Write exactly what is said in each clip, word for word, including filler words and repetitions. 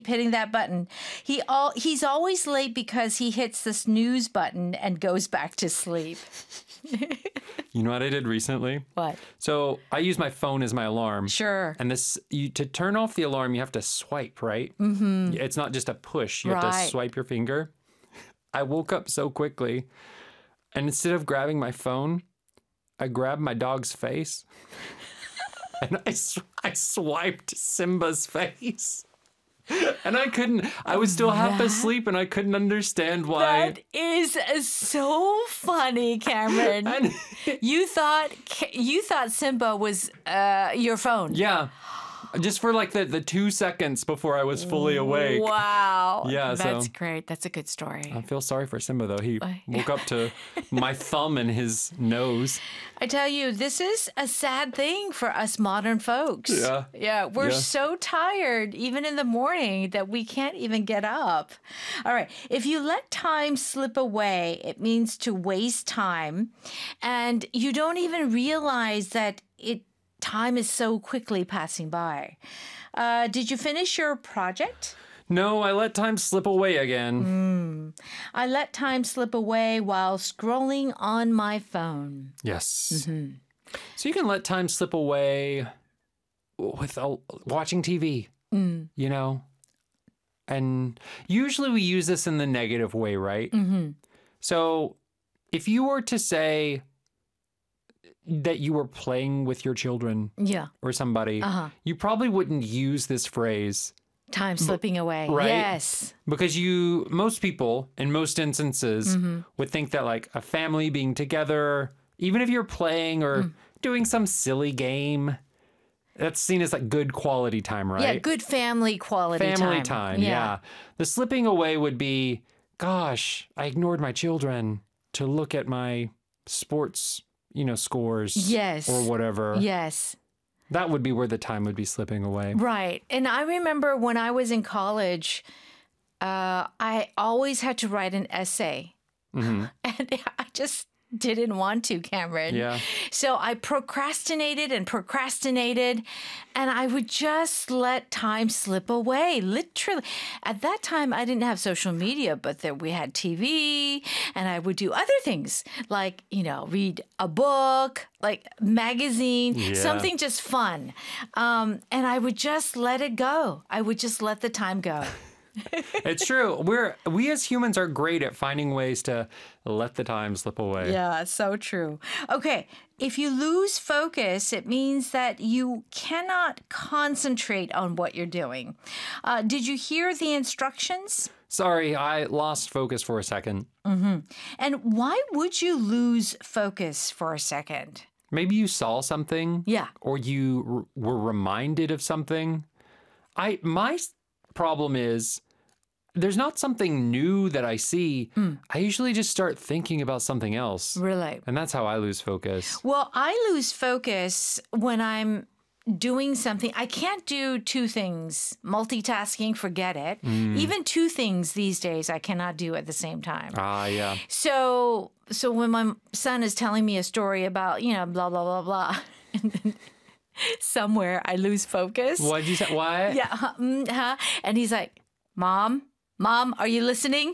hitting that button. He all he's always late because he hits the snooze button and goes back to sleep. You know what I did recently? What? So I use my phone as my alarm. Sure. And this, you, to turn off the alarm, you have to swipe, right? Mm-hmm. It's not just a push. You have Right. to swipe your finger. I woke up so quickly, and instead of grabbing my phone, I grabbed my dog's face, and I, sw- I swiped Simba's face. And I couldn't, I was still half That- asleep, and I couldn't understand why. That is so funny, Cameron. And- you thought you thought Simba was uh, your phone. yeah. Just for like the, the two seconds before I was fully awake. Wow. Yeah, That's so- great. That's a good story. I feel sorry for Simba, though. He woke up to my thumb in his nose. I tell you, this is a sad thing for us modern folks. Yeah. Yeah, we're Yeah. so tired, even in the morning, that we can't even get up. All right. If you let time slip away, it means to waste time. And you don't even realize that it time is so quickly passing by. Uh, did you finish your project? No, I let time slip away again. I let time slip away while scrolling on my phone. Yes. Mm-hmm. So you can let time slip away with uh, watching T V, Mm. you know? And usually we use this in the negative way, right? Mm-hmm. So if you were to say that you were playing with your children Yeah. or somebody, Uh-huh. you probably wouldn't use this phrase. Time slipping away. right? Yes. Because you, most people, in most instances, Mm-hmm. would think that like a family being together, even if you're playing or Mm. doing some silly game, that's seen as like good quality time, right? Yeah, good family quality Family time. time, yeah. The slipping away would be, gosh, I ignored my children to look at my sports, you know, scores Yes. or whatever. Yes. That would be where the time would be slipping away. Right. And I remember when I was in college, uh, I always had to write an essay. hmm And I just didn't want to, Cameron. Yeah. So I procrastinated and procrastinated, and I would just let time slip away, literally. At that time, I didn't have social media, but then we had T V, and I would do other things like, you know, read a book, like magazine, Yeah. something just fun. Um, and I would just let it go. I would just let the time go. It's true. We're we as humans are great at finding ways to let the time slip away. Yeah, so true. Okay, if you lose focus, it means that you cannot concentrate on what you're doing. Uh, did you hear the instructions? Sorry, I lost focus for a second. And why would you lose focus for a second? Maybe you saw something. Yeah. Or you r- were reminded of something. I my s- problem is there's not something new that I see. I usually just start thinking about something else. Really? And that's how I lose focus. Well, I lose focus when I'm doing something. I can't do two things. Multitasking, forget it. Even two things these days I cannot do at the same time. Ah, yeah. So, so when my son is telling me a story about, you know, blah, blah, blah, blah, and then somewhere I lose focus. What'd you say? What? Yeah. Huh, mm, huh. And he's like, Mom, Mom, are you listening?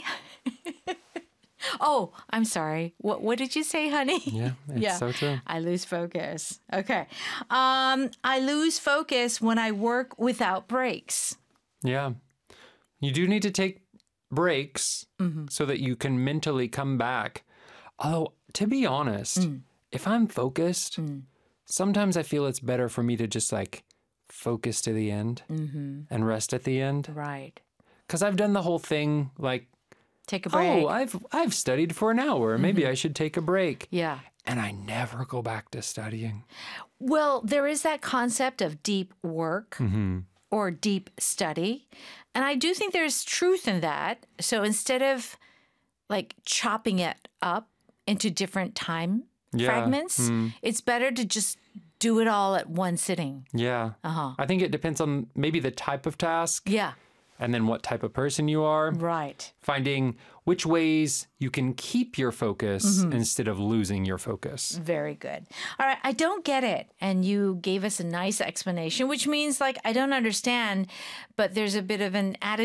Oh, I'm sorry. What What did you say, honey? Yeah, it's so true. I lose focus. Okay. Um, I lose focus when I work without breaks. Yeah. You do need to take breaks so that you can mentally come back. Although, to be honest, if I'm focused, sometimes I feel it's better for me to just like focus to the end and rest at the end. Right. Because I've done the whole thing like, Take a break. oh, I've I've studied for an hour. Maybe I should take a break. Yeah. And I never go back to studying. Well, there is that concept of deep work or deep study. And I do think there's truth in that. So instead of like chopping it up into different time Yeah. fragments, it's better to just do it all at one sitting. Yeah. Uh huh. I think it depends on maybe the type of task. Yeah. and then what type of person you are. Right. Finding which ways you can keep your focus instead of losing your focus. Very good. All right, I don't get it. And you gave us a nice explanation, which means like I don't understand, but there's a bit of an attitude